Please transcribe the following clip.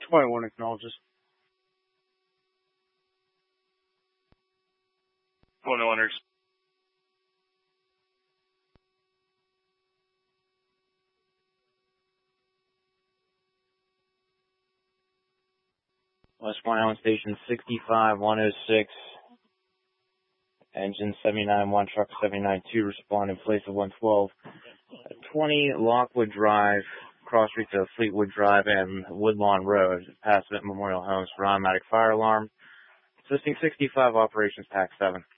21 acknowledges. 21 West Point Island Station 65-106. Engine 79-1, truck 79-2, respond in place of 112. 20 Lockwood Drive, cross streets of Fleetwood Drive and Woodlawn Road, past Memorial Homes for automatic fire alarm. Assisting 65 operations, Pack 7.